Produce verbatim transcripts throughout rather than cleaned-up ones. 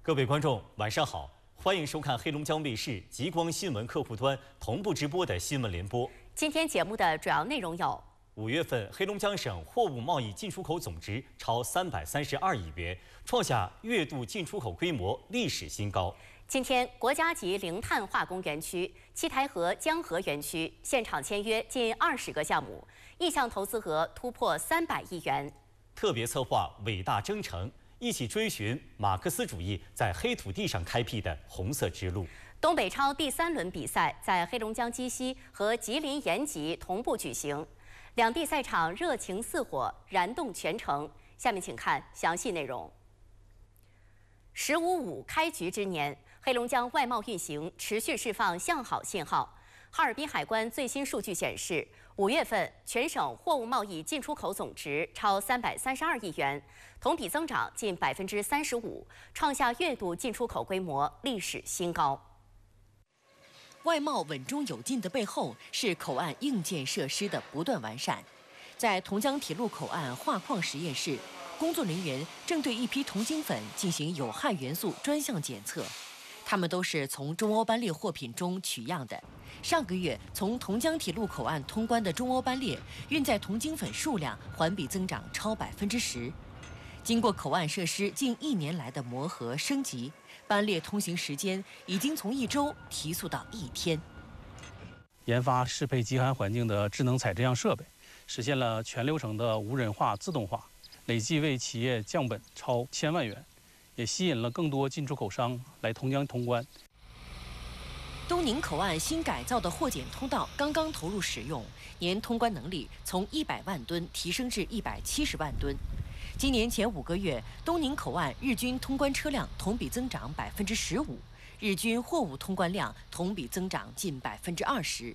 各位观众，晚上好，欢迎收看黑龙江卫视极光新闻客户端同步直播的新闻联播。 今天节目的主要内容有： 五月份，黑龙江省货物贸易进出口总值超三百三十二亿元，创下月度进出口规模历史新高。 今天，国家级零碳化工园区七台河江河园区现场签约近二十个项目，意向投资额突破三百亿元。 特别策划伟大征程，一起追寻马克思主义在黑土地上开辟的红色之路。 东北超第三轮比赛在黑龙江鸡西和吉林延吉同步举行，两地赛场热情似火，燃动全城。下面请看详细内容。十五五开局之年，黑龙江外贸运行持续释放向好信号。哈尔滨海关最新数据显示，五月份全省货物贸易进出口总值超三百三十二亿元，同比增长近百分之三十五，创下月度进出口规模历史新高。 外贸稳中有进的背后是口岸硬件设施的不断完善。在同江铁路口岸化矿实验室，工作人员正对一批铜精粉进行有害元素专项检测，它们都是从中欧班列货品中取样的。上个月从同江铁路口岸通关的中欧班列运载铜精粉数量环比增长超百分之十。经过口岸设施近一年来的磨合升级，班列通行时间已经从一周提速到一天。 研发适配极寒环境的智能采制样设备，实现了全流程的无人化、自动化，累计为企业降本超千万元，也吸引了更多进出口商来同江通关。 东宁口岸新改造的货检通道刚刚投入使用，年通关能力从一百万吨提升至一百七十万吨。今年前五个月，东宁口岸日均通关车辆同比增长百分之十五，日均货物通关量同比增长近百分之二十。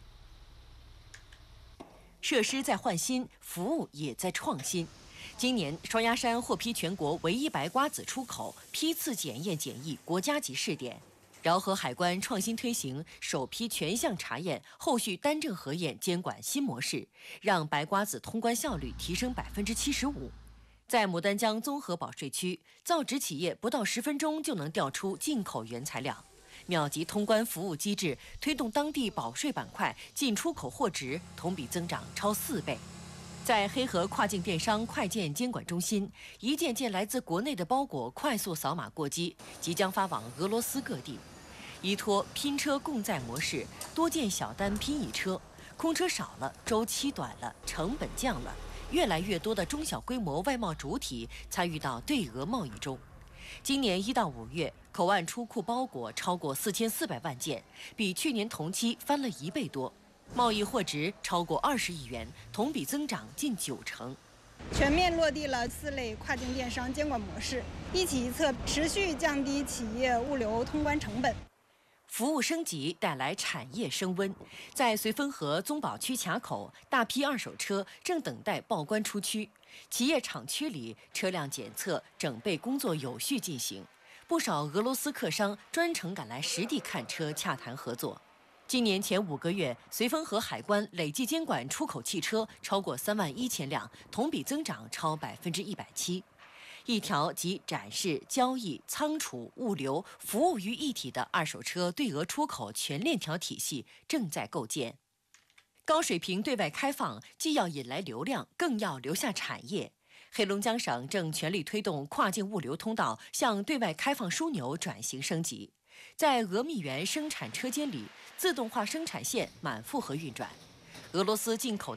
设施在换新，服务也在创新。今年，双鸭山获批全国唯一白瓜子出口批次检验检疫国家级试点。饶河海关创新推行首批全项查验、后续单证核验监管新模式，让白瓜子通关效率提升百分之七十五。在牡丹江综合保税区，造纸企业不到十分钟就能调出进口原材料。秒级通关服务机制推动当地保税板块进出口货值同比增长超四倍。在黑河跨境电商快件监管中心，一件件来自国内的包裹快速扫码过机，即将发往俄罗斯各地。依托拼车共载模式，多件小单拼一车，空车少了，周期短了，成本降了，越来越多的中小规模外贸主体参与到对俄贸易中。今年一到五月，口岸出库包裹超过四千四百万件，比去年同期翻了一倍多，贸易货值超过二十亿元，同比增长近九成。 全面落地了四类跨境电商监管模式，一起一策，持续降低企业物流通关成本。 服务升级带来产业升温，在绥芬河宗保区卡口，大批二手车正等待报关出区，企业厂区里车辆检测整备工作有序进行，不少俄罗斯客商专程赶来实地看车洽谈合作。今年前五个月，绥芬河海关累计监管出口汽车超过三万一千辆，同比增长超百分之一百七。一条集展示、交易、仓储、物流、服务于一体的二手车对俄出口全链条体系正在构建。高水平对外开放，既要引来流量，更要留下产业。黑龙江省正全力推动跨境物流通道向对外开放枢纽转型升级。在俄密源生产车间里，自动化生产线满负荷运转。俄罗斯进口